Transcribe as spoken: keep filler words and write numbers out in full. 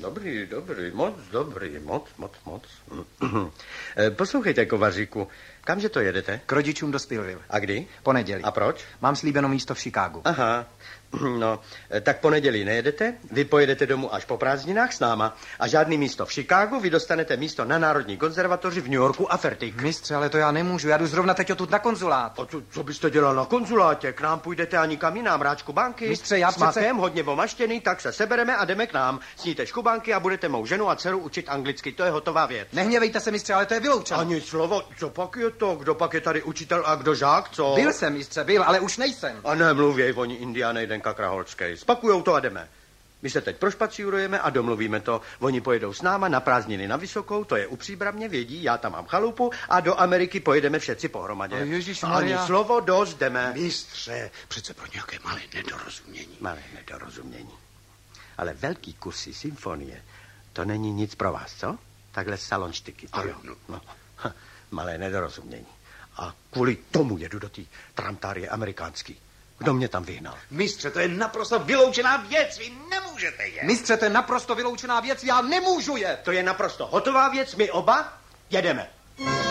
Dobrý, dobrý, moc dobrý, moc, moc, moc. Poslouchejte, kovaříku, kamže to jedete? K rodičům do Stillville. A kdy? Pondělí. A proč? Mám slíbeno místo v Chicagu. Aha, no, tak pondělí nejedete, vy pojedete domů až po prázdninách s náma a žádný místo v Chicagu, vy dostanete místo na Národní konzervatoři v New Yorku a fertik. Mistře, ale to já nemůžu, já jdu zrovna teď odtud na konzulát. A co, co byste dělal na konzulátě? K nám půjdete a nikam jinam, mráčku banky. Mistře, já s makem, přece... hodně omaštěný, tak se sebereme a jdeme k nám. Sníte škubanky a budete mou ženu a dceru učit anglicky, to je hotová věc. Nehněvejte se, mistře, ale to je vyloučeno. Ani slovo, co pak je to? Kdo pak je tady učitel a kdo žák, co? Byl jsem, mistře, byl, ale už nejsem. A nemluvěj, oni Indiány, jeden kakraholský. Spakujou to a jdeme. My se teď prošpacírujeme a domluvíme to. Oni pojedou s náma na prázdniny na Vysokou, to je u Příbramě, vědí, já tam mám chalupu a do Ameriky pojedeme všetci pohromadě. Ježišmarja. Ani slovo, dost, jdeme. Mistře, přece pro nějaké malé nedorozumění. Malé nedorozumění. Ale velký kusy symfonie, to není nic pro vás, co? Takhle salonštiky. To ano, jo. no. No. Ha, malé nedorozumění. A kvůli tomu jedu do té tramtárie amerikánský. Kdo mě tam vyhnal? Mistře, to je naprosto vyloučená věc, vy nemůžete jet. Mistře, to je naprosto vyloučená věc, já nemůžu jet. To je naprosto hotová věc, my oba jedeme.